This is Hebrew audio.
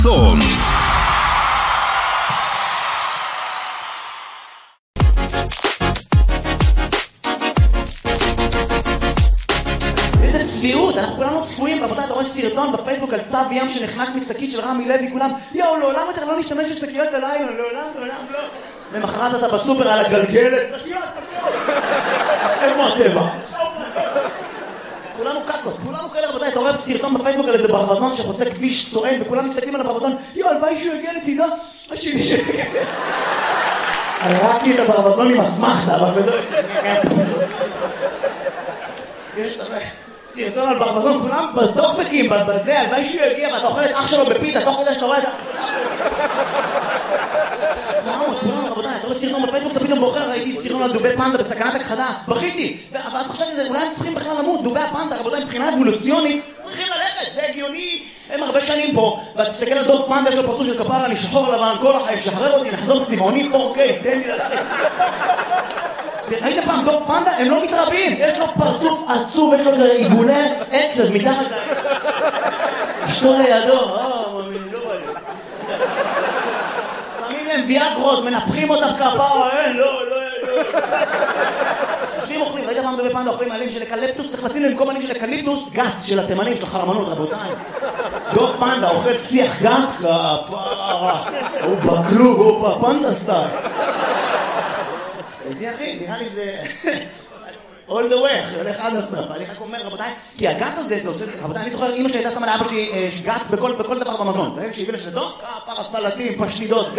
צום. איזה צביעות, אנחנו כולנו צפויים, רבותיי, אתה רואה סרטון בפייסבוק על צו ים שנחנק משקית של רמי לוי, כולם, יאו, לעולם אתה לא נשתמש בשקיות הלילה, לעולם לא. למחרת אתה בסופר על הגלגלת, שקיות. איפה הטבע? כולנו קקות, כולנו כאלה, רבותיי, אתה רואה סרטון בפייסבוק על איזה ברווזון שחוצה כביש סואן, וכולם מסתכלים על הברווזון, יאו, הלוואי שהוא יגיע לצידו, השני שיגיע. הראקתי את הברווזון עם אסמכתה, אבל בזה... יש סרטון על ברווזון, כולם בטוקבקים, בזה, הלוואי שהוא יגיע, ואתה אוכל את אח שלו בפיתה, תוך כדי שאתה רואה את ה... כולם, רבותיי, אתה רואה סרטון בפייסבוק, אתה פתאום בוחר, ראיתי סרטון על דובי פנדה בסכנת הכחדה, בכיתי, ואז חשבתי שזה, אולי הם צריכים בכלל למות, דובי הפנדה, רבותיי, מבחינה אבולוציונית, צריכים ללכת, זה הגיוני, הם הרבה שנים פה, ותסתכל על דוב פנדה, יש לו פרצוף של כפרה, אני שחור לבן, כל החיים, שחרר אותי, נחזור צבעוני 4K, תן לי ללכת. ראית פעם דוב פנדה? הם לא מתרבים, יש לו פרצוף עצוב, יש לו כזה עיגולי עצב מתחת אשתו לידו, לא בא לי. שמים להם ויאגרות, מנפחים אותם כפרה, לא. יושבים אוכלים, ראית פעם דובי פנדה אוכלים עלים של אקליפטוס, צריך לשים להם כל מינים של אקליפטוס, גת של התימנים, של החרמנות, רבותיי. דוב פנדה אוכל שיח גת, כפרה, הוא בכלוב, הוא בפנדה סטייל. איתי אחי, נראה לי זה... all the way, הולך עד הסוף. אני רק אומר, רבותיי, כי הגת הזה, זה עושה... רבותיי, אני זוכר, אמא שלי הייתה שמה לאבא שלי גת בכל דבר במזון. ברגע שהביא לשדו, כפרה סלטים, פשטידות,